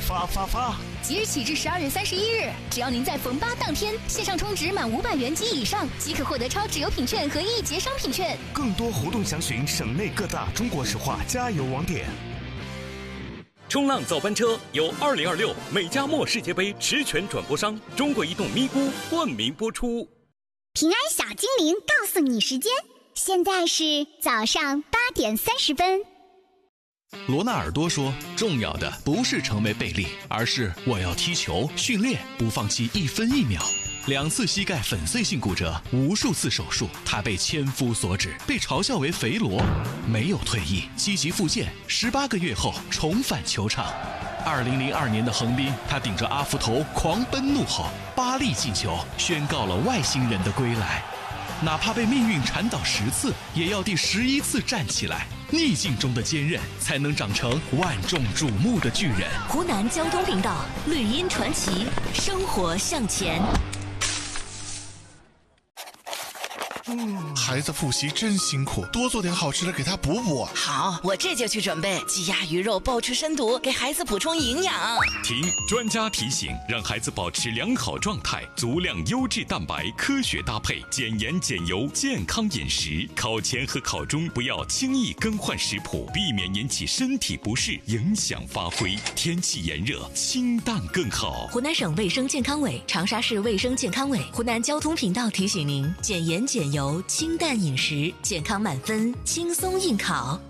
发！ 即日起至12月31日，只要您在逢8当天线上充值满500元及以上，即可获得超值油品券和1节商品券。 更多活动详询省内各大中国石化加油网点。 冲浪早班车由2026美加墨世界杯实权转播商中国移动咪咕冠名播出。 平安小精灵告诉你时间，现在是早上8点30分。 罗纳尔多说，重要的不是成为贝利，而是我要踢球训练，不放弃1分1秒。2次膝盖粉碎性骨折，无数次手术，他被千夫所指，被嘲笑为肥罗，没有退役，积极复健，18个月后重返球场。2002年的横滨，他顶着阿福头狂奔怒吼，8粒进球，宣告了外星人的归来。哪怕被命运缠倒10次，也要第11次站起来。逆境中的坚韧，才能长成万众瞩目的巨人。 湖南交通频道绿茵传奇，生活向前。 孩子复习真辛苦，多做点好吃的给他补补。 好，我这就去准备鸡鸭鱼肉，爆出深度，给孩子补充营养。 听专家提醒，让孩子保持良好状态，足量优质蛋白，科学搭配，减盐减油，健康饮食。考前和考中不要轻易更换食谱，避免引起身体不适，影响发挥。天气炎热，清淡更好。 湖南省卫生健康委、长沙市卫生健康委、湖南交通频道提醒您：减盐减油，清淡饮食，健康满分，轻松应考。